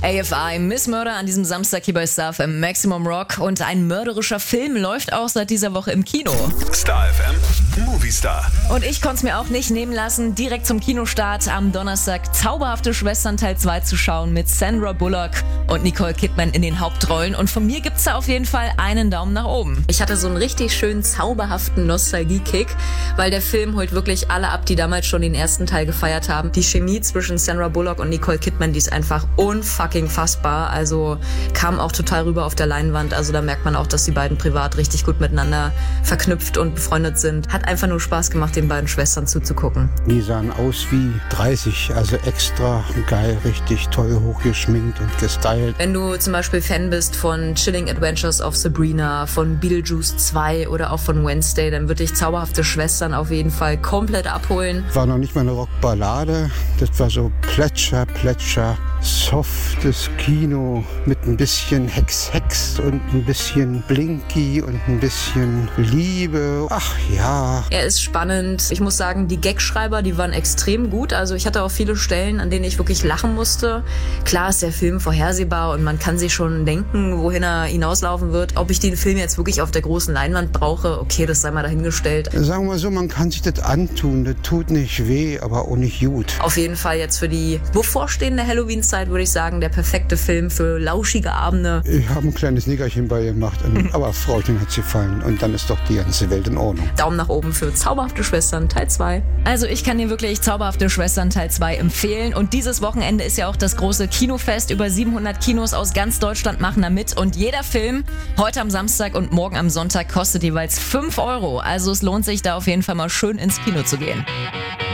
AFI, Miss Murder an diesem Samstag hier bei Star FM Maximum Rock und ein mörderischer Film läuft auch seit dieser Woche im Kino. Star FM Movie Star. Und ich konnte es mir auch nicht nehmen lassen, direkt zum Kinostart am Donnerstag Zauberhafte Schwestern Teil 2 zu schauen mit Sandra Bullock und Nicole Kidman in den Hauptrollen. Und von mir gibt's da auf jeden Fall einen Daumen nach oben. Ich hatte so einen richtig schönen, zauberhaften Nostalgie-Kick, weil der Film holt wirklich alle ab, die damals schon den ersten Teil gefeiert haben. Die Chemie zwischen Sandra Bullock und Nicole Kidman, die ist einfach unfucking fassbar. Also kam auch total rüber auf der Leinwand. Also da merkt man auch, dass die beiden privat richtig gut miteinander verknüpft und befreundet sind. Hat einfach nur Spaß gemacht, den beiden Schwestern zuzugucken. Die sahen aus wie 30, also extra geil, richtig toll hochgeschminkt und gestylt. Wenn du zum Beispiel Fan bist von Chilling Adventures of Sabrina, von Beetlejuice 2 oder auch von Wednesday, dann würde ich Zauberhafte Schwestern auf jeden Fall komplett abholen. War noch nicht mal eine Rockballade, das war so Plätscher, softes Kino mit ein bisschen Hex und ein bisschen Blinky und ein bisschen Liebe. Ach ja. Er ist spannend. Ich muss sagen, die Gagschreiber, die waren extrem gut. Also ich hatte auch viele Stellen, an denen ich wirklich lachen musste. Klar ist der Film vorhersehbar und man kann sich schon denken, wohin er hinauslaufen wird. Ob ich den Film jetzt wirklich auf der großen Leinwand brauche, okay, das sei mal dahingestellt. Sagen wir so, man kann sich das antun. Das tut nicht weh, aber auch nicht gut. Auf jeden Fall jetzt für die bevorstehende Halloween-Zeit würde ich sagen, der perfekte Film für lauschige Abende. Ich habe ein kleines Nickerchen bei ihr gemacht, aber Frauchen hat's gefallen und dann ist doch die ganze Welt in Ordnung. Daumen nach oben für Zauberhafte Schwestern Teil 2. Also ich kann dir wirklich Zauberhafte Schwestern Teil 2 empfehlen und dieses Wochenende ist ja auch das große Kinofest. Über 700 Kinos aus ganz Deutschland machen da mit und jeder Film heute am Samstag und morgen am Sonntag kostet jeweils 5 €. Also es lohnt sich da auf jeden Fall mal schön ins Kino zu gehen.